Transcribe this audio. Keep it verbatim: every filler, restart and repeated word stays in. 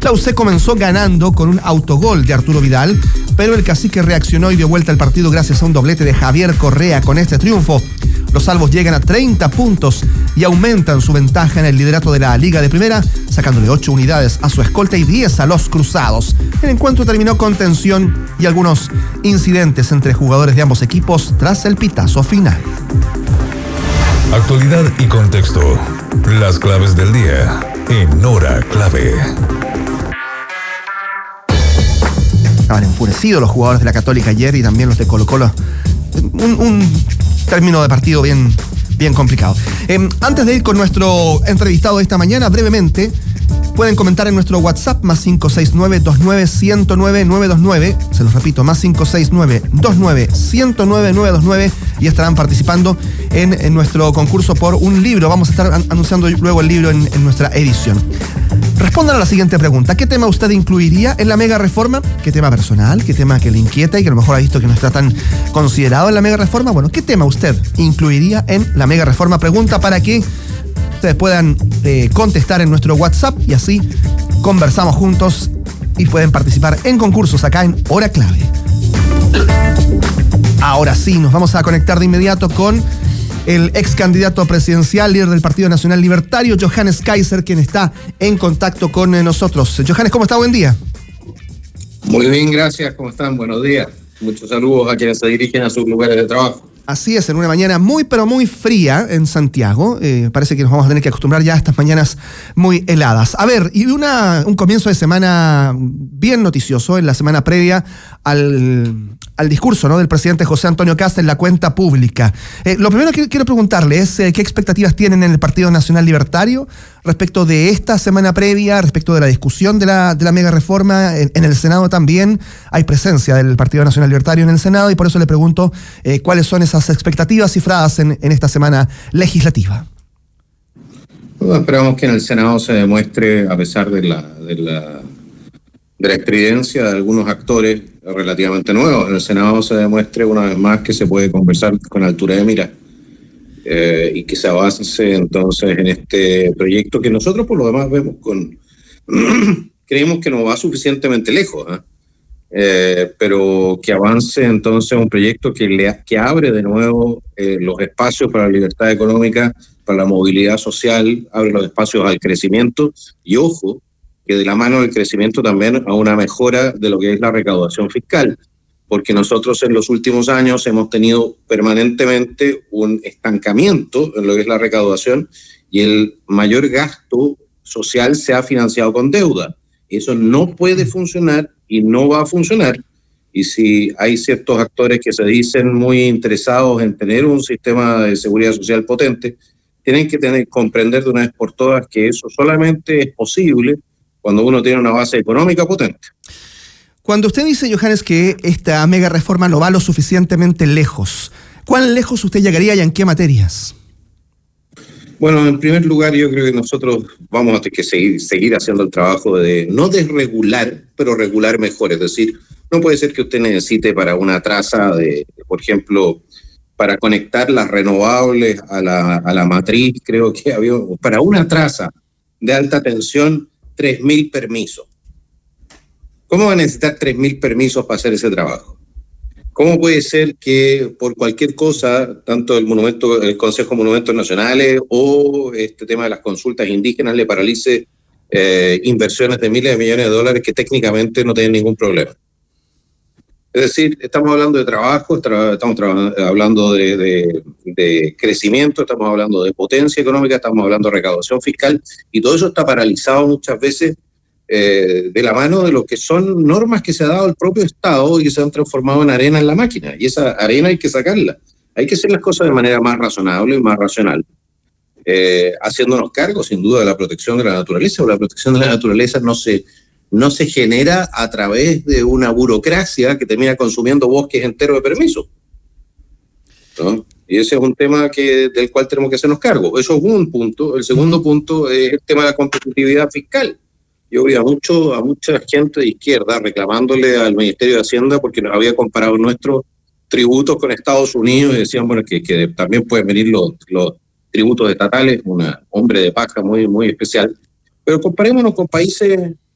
La U C comenzó ganando con un autogol de Arturo Vidal, pero el cacique reaccionó y dio vuelta al partido gracias a un doblete de Javier Correa. Con este triunfo, los salvos llegan a treinta puntos y aumentan su ventaja en el liderato de la Liga de Primera, sacándole ocho unidades a su escolta y diez a los Cruzados. El encuentro terminó con tensión y algunos incidentes entre jugadores de ambos equipos tras el pitazo final. Actualidad y contexto. Las claves del día en Hora Clave. Estaban enfurecidos los jugadores de la Católica ayer y también los de Colo-Colo. Un, un término de partido bien, bien complicado. Eh, antes de ir con nuestro entrevistado de esta mañana, brevemente, pueden comentar en nuestro WhatsApp, más cinco seis nueve, dos nueve, uno cero nueve, nueve dos nueve. Se los repito, más cinco seis nueve, dos nueve, uno cero nueve, nueve dos nueve. Y estarán participando en, en nuestro concurso por un libro. Vamos a estar an- anunciando luego el libro en, en nuestra edición. Respondan a la siguiente pregunta. ¿Qué tema usted incluiría en la mega reforma? ¿Qué tema personal? ¿Qué tema que le inquieta y que a lo mejor ha visto que no está tan considerado en la mega reforma? Bueno, ¿qué tema usted incluiría en la mega reforma? Pregunta para que ustedes puedan eh, contestar en nuestro WhatsApp y así conversamos juntos y pueden participar en concursos acá en Hora Clave. Ahora sí, nos vamos a conectar de inmediato con el ex candidato presidencial, líder del Partido Nacional Libertario, Johannes Kaiser, quien está en contacto con nosotros. Johannes, ¿cómo está? Buen día. Muy bien, gracias. ¿Cómo están? Buenos días. Muchos saludos a quienes se dirigen a sus lugares de trabajo. Así es, en una mañana muy pero muy fría en Santiago. Eh, parece que nos vamos a tener que acostumbrar ya a estas mañanas muy heladas. A ver, y una, un comienzo de semana bien noticioso en la semana previa al, al discurso, ¿no?, del presidente José Antonio Kast en la cuenta pública. Eh, lo primero que quiero preguntarle es eh, qué expectativas tienen en el Partido Nacional Libertario respecto de esta semana previa, respecto de la discusión de la, de la mega reforma. En, en el Senado también hay presencia del Partido Nacional Libertario en el Senado y por eso le pregunto eh, cuáles son esas expectativas cifradas en, en esta semana legislativa. Bueno, esperamos que en el Senado se demuestre, a pesar de la, de la, de la estridencia de algunos actores relativamente nuevos, en el Senado se demuestre una vez más que se puede conversar con altura de mira eh, y que se avance entonces en este proyecto que nosotros por lo demás vemos con creemos que no va suficientemente lejos, ¿eh? Eh, pero que avance entonces un proyecto que, le, que abre de nuevo eh, los espacios para la libertad económica, para la movilidad social, abre los espacios al crecimiento y, ojo, que de la mano del crecimiento también a una mejora de lo que es la recaudación fiscal, porque nosotros en los últimos años hemos tenido permanentemente un estancamiento en lo que es la recaudación y el mayor gasto social se ha financiado con deuda. Eso no puede funcionar y no va a funcionar. Y si hay ciertos actores que se dicen muy interesados en tener un sistema de seguridad social potente, tienen que tener, comprender de una vez por todas que eso solamente es posible cuando uno tiene una base económica potente. Cuando usted dice, Johannes, que esta mega reforma no va lo suficientemente lejos, ¿cuán lejos usted llegaría y en qué materias? Bueno, en primer lugar, yo creo que nosotros vamos a tener que seguir, seguir haciendo el trabajo de, no desregular, pero regular mejor. Es decir, no puede ser que usted necesite para una traza de, por ejemplo, para conectar las renovables a la, a la matriz, creo que había, para una traza de alta tensión, tres mil permisos. ¿Cómo va a necesitar tres mil permisos para hacer ese trabajo? ¿Cómo puede ser que por cualquier cosa, tanto el monumento, el Consejo de Monumentos Nacionales o este tema de las consultas indígenas le paralice eh, inversiones de miles de millones de dólares que técnicamente no tienen ningún problema? Es decir, estamos hablando de trabajo, tra- estamos tra- hablando de, de, de crecimiento, estamos hablando de potencia económica, estamos hablando de recaudación fiscal y todo eso está paralizado muchas veces Eh, de la mano de lo que son normas que se ha dado el propio Estado y que se han transformado en arena en la máquina. Y esa arena hay que sacarla. Hay que hacer las cosas de manera más razonable y más racional. Eh, haciéndonos cargo, sin duda, de la protección de la naturaleza. O la protección de la naturaleza no se, no se genera a través de una burocracia que termina consumiendo bosques enteros de permisos, ¿no? Y ese es un tema que, del cual tenemos que hacernos cargo. Eso es un punto. El segundo punto es el tema de la competitividad fiscal. Yo vi a, mucho, a mucha gente de izquierda reclamándole al Ministerio de Hacienda porque nos había comparado nuestros tributos con Estados Unidos y decían, bueno, que, que también pueden venir los, los tributos estatales, un hombre de paja muy, muy especial. Pero comparémonos con países